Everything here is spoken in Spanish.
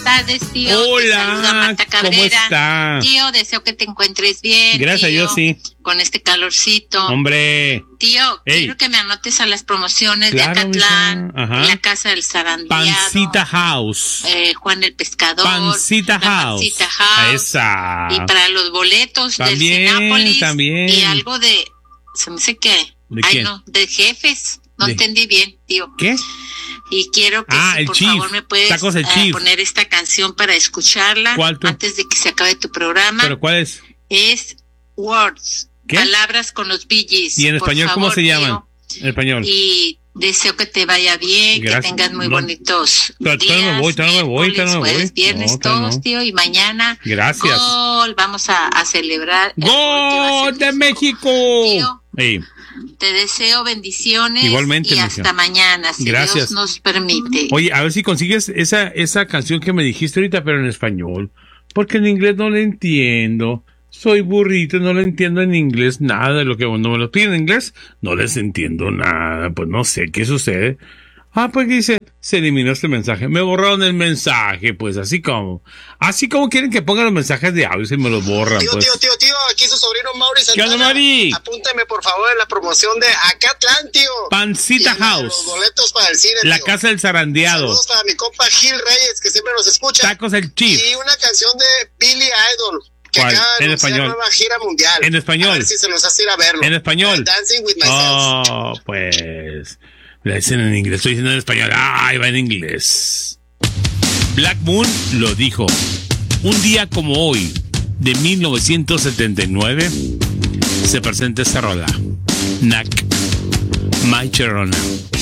tardes, tío. Hola, ¿cómo está? Tío, deseo que te encuentres bien. Gracias a Dios, sí. Con este calorcito. Hombre. Tío, quiero que me anotes a las promociones de Acatlán, La Casa del Zarandeado, Pancita House, Juan el Pescador, Pancita House. Esa. Y para los boletos también, del Cinépolis. También. Y algo de, se me sé qué. ¿De quién? No, de Jefes. No entendí bien, tío. ¿Qué? Y quiero que si, por favor me puedes poner esta canción para escucharla. ¿Cuál tú? Antes de que se acabe tu programa. ¿Pero cuál es? Es Words. ¿Qué? Palabras con los Bee Gees. ¿Y en español cómo se llaman? En español. Y deseo que te vaya bien, que tengas muy bonitos días. Todavía no me voy. Jueves, viernes, todos, tío, y mañana. Gracias. Gol, vamos a celebrar. ¡Gol de México! Tío, hey. Te deseo bendiciones. Igualmente, y hasta mañana, si Gracias. Dios nos permite. Oye, a ver si consigues esa canción que me dijiste ahorita, pero en español. Porque en inglés no la entiendo. Soy burrito, no le entiendo en inglés nada de lo que cuando me lo piden en inglés, no les entiendo nada, pues no sé qué sucede. Pues dice, se eliminó este mensaje, me borraron el mensaje, pues así como quieren que pongan los mensajes de audio y me los borran. Tío, pues. tío, aquí su sobrino Mauri Santana. ¿Qué onda, Mari? Apúntame por favor en la promoción de Acatlán, tío. Pancita House. Los boletos para el cine, La tío. Casa del Zarandeado. Saludos para mi compa Gil Reyes, que siempre nos escucha. Tacos el Chief. Y una canción de Billy Idol. Que ¿cuál? acaba de En anunciar español. nueva gira mundial. En español. A ver si se nos hace ir a verlo. En español. Dancing with myself. Pues. Me la dicen en inglés, estoy diciendo en español. Va en inglés. Black Moon lo dijo. Un día como hoy, de 1979, se presenta esta rola. Knack, My Sharona.